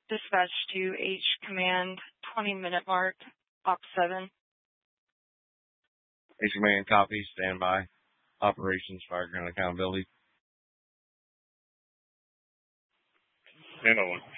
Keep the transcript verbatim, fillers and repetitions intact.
Dispatch to H Command, twenty minute mark, Op seven. H Command, copy, stand by. Operations, Fireground Accountability. ten oh one.